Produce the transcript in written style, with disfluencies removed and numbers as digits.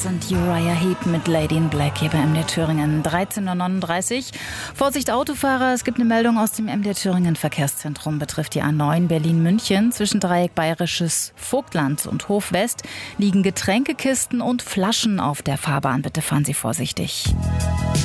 und Uriah Heep mit Lady in Black hier bei MDR Thüringen. 13:39 Uhr. Vorsicht Autofahrer, es gibt eine Meldung aus dem MDR Thüringen Verkehrszentrum. Betrifft die A9 Berlin-München. Zwischen Dreieck Bayerisches Vogtland und Hof West liegen Getränkekisten und Flaschen auf der Fahrbahn. Bitte fahren Sie vorsichtig.